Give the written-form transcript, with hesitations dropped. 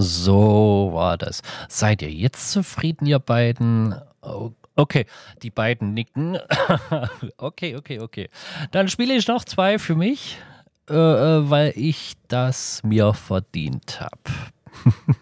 So war das. Seid ihr jetzt zufrieden, ihr beiden? Okay, die beiden nicken. Okay. Dann spiele ich noch zwei für mich, weil ich das mir verdient habe.